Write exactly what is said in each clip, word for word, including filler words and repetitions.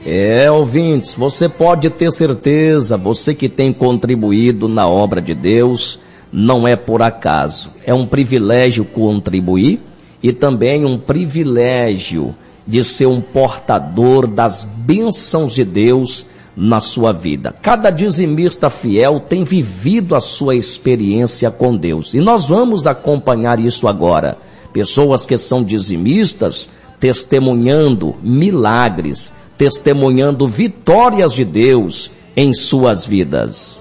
É, ouvintes, você pode ter certeza, você que tem contribuído na obra de Deus, não é por acaso. É um privilégio contribuir e também um privilégio de ser um portador das bênçãos de Deus na sua vida. Cada dizimista fiel tem vivido a sua experiência com Deus. E nós vamos acompanhar isso agora. Pessoas que são dizimistas testemunhando milagres, testemunhando vitórias de Deus em suas vidas.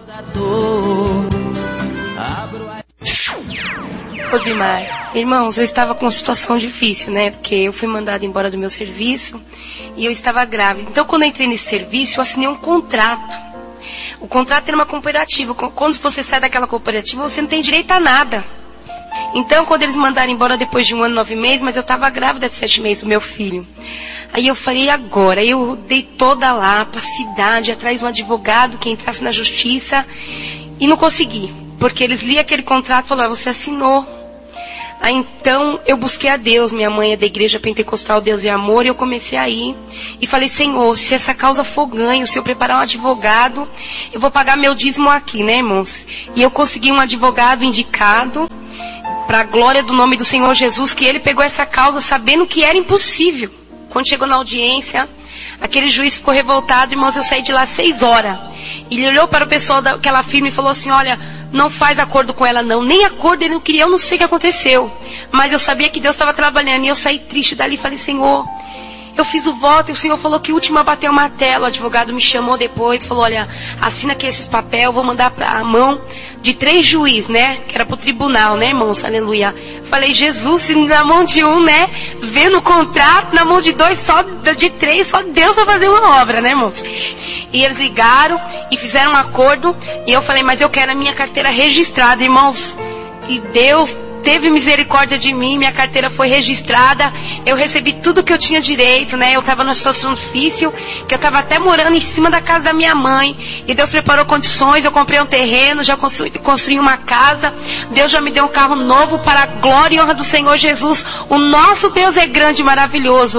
Rosimar, irmãos, eu estava com uma situação difícil, né? Porque eu fui mandada embora do meu serviço e eu estava grávida. Então, quando eu entrei nesse serviço, eu assinei um contrato. O contrato era uma cooperativa. Quando você sai daquela cooperativa, você não tem direito a nada. Então, quando eles mandaram embora depois de um ano, nove meses, mas eu estava grávida de sete meses do meu filho. Aí eu falei, agora? Eu dei toda lá para a cidade, atrás de um advogado que entrasse na justiça e não consegui. Porque eles liam aquele contrato e falaram, você assinou. Aí então eu busquei a Deus, minha mãe é da igreja pentecostal Deus e Amor, e eu comecei a ir. E falei, Senhor, se essa causa for ganho, se eu preparar um advogado, eu vou pagar meu dízimo aqui, né, irmãos? E eu consegui um advogado indicado, para a glória do nome do Senhor Jesus, que ele pegou essa causa sabendo que era impossível. Quando chegou na audiência, aquele juiz ficou revoltado, irmãos, eu saí de lá às seis horas. Ele olhou para o pessoal daquela firma e falou assim, olha, não faz acordo com ela não. Nem acordo ele não queria, eu não sei o que aconteceu. Mas eu sabia que Deus estava trabalhando e eu saí triste dali e falei, Senhor, eu fiz o voto e o Senhor falou que o último a bater o martelo. O advogado me chamou depois, falou, olha, assina aqui esses papéis, vou mandar para a mão de três juízes, né? Que era para o tribunal, né, irmãos? Aleluia. Falei, Jesus, se na mão de um, né? Vendo o contrato, na mão de dois, só de três, só Deus vai fazer uma obra, né, irmãos? E eles ligaram e fizeram um acordo. E eu falei, mas eu quero a minha carteira registrada, irmãos. E Deus teve misericórdia de mim, minha carteira foi registrada, eu recebi tudo que eu tinha direito, né? Eu estava numa situação difícil, que eu estava até morando em cima da casa da minha mãe, e Deus preparou condições, eu comprei um terreno, já construí, construí uma casa, Deus já me deu um carro novo para a glória e honra do Senhor Jesus. O nosso Deus é grande e maravilhoso.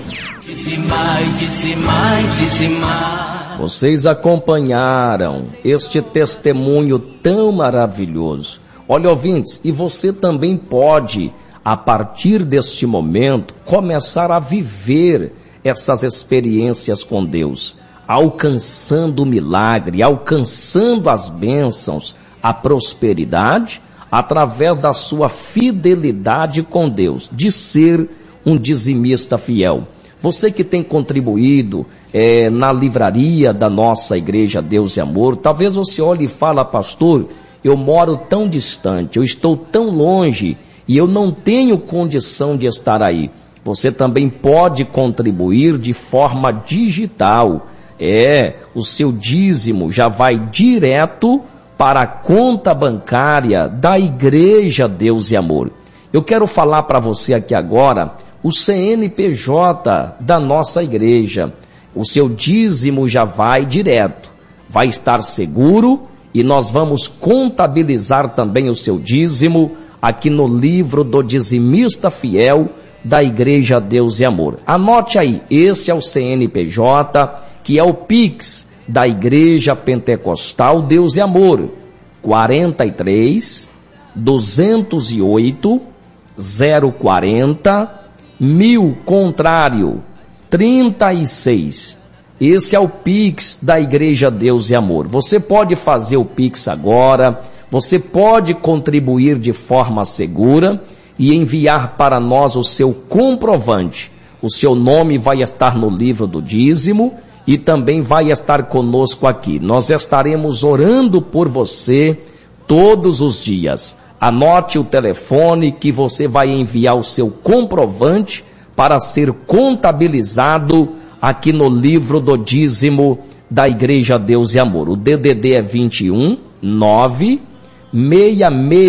Vocês acompanharam este testemunho tão maravilhoso. Olha, ouvintes, e você também pode, a partir deste momento, começar a viver essas experiências com Deus, alcançando o milagre, alcançando as bênçãos, a prosperidade, através da sua fidelidade com Deus, de ser um dizimista fiel. Você que tem contribuído é, na livraria da nossa igreja Deus e Amor, talvez você olhe e fale, pastor, eu moro tão distante, eu estou tão longe e eu não tenho condição de estar aí. Você também pode contribuir de forma digital. É, o seu dízimo já vai direto para a conta bancária da Igreja Deus e Amor. Eu quero falar para você aqui agora o C N P J da nossa igreja. O seu dízimo já vai direto, vai estar seguro. E nós vamos contabilizar também o seu dízimo aqui no livro do dizimista fiel da Igreja Deus e Amor. Anote aí, esse é o C N P J, que é o Pix da Igreja Pentecostal Deus e Amor. quarenta e três, duzentos e oito, zero quarenta, mil, contrário, trinta e seis. Esse é o Pix da Igreja Deus e Amor. Você pode fazer o Pix agora, você pode contribuir de forma segura e enviar para nós o seu comprovante. O seu nome vai estar no livro do dízimo e também vai estar conosco aqui. Nós estaremos orando por você todos os dias. Anote o telefone que você vai enviar o seu comprovante para ser contabilizado aqui no livro do dízimo da Igreja Deus e Amor. O D D D é vinte e um, nove, seis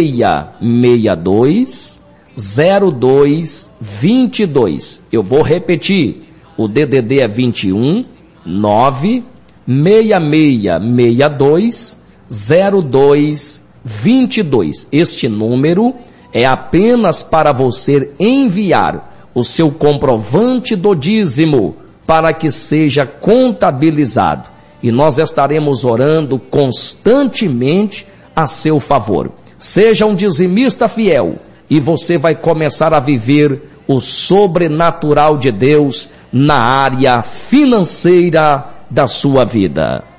seis seis dois, zero dois, vinte e dois. Eu vou repetir. O D D D é vinte e um, nove, seis seis seis dois, zero dois, vinte e dois. Este número é apenas para você enviar o seu comprovante do dízimo para que seja contabilizado. E nós estaremos orando constantemente a seu favor. Seja um dizimista fiel e você vai começar a viver o sobrenatural de Deus na área financeira da sua vida.